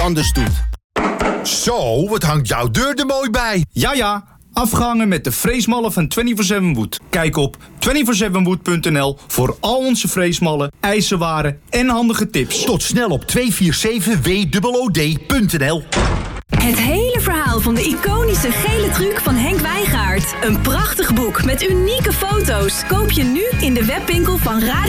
anders doet. Zo, wat hangt jouw deur er mooi bij. Ja, afgehangen met de freesmallen van 24/7 Wood. Kijk op 247wood.nl voor al onze freesmallen, ijzerwaren en handige tips. Tot snel op 247WOOD.nl. Het hele verhaal van de iconische gele truc van Henk Wijngaard. Een prachtig boek met unieke foto's. Koop je nu in de webwinkel van Radio